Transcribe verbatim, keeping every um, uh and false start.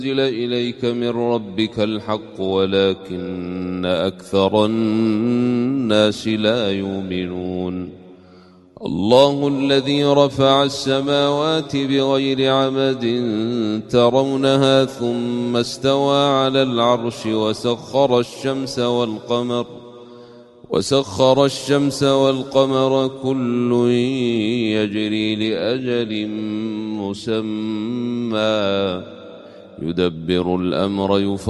أنزل إليك من ربك الحق ولكن أكثر الناس لا يؤمنون الله الذي رفع السماوات بغير عمد ترونها ثم استوى على العرش وسخر الشمس والقمر وسخر الشمس والقمر كل يجري لأجل مسمى يدبر الأمر يفصل